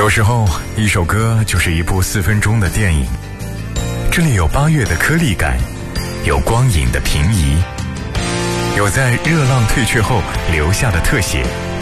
有时候一首歌就是一部4分钟的电影，这里有8月的颗粒感，有光影的平移，有在热浪退却后留下的特写，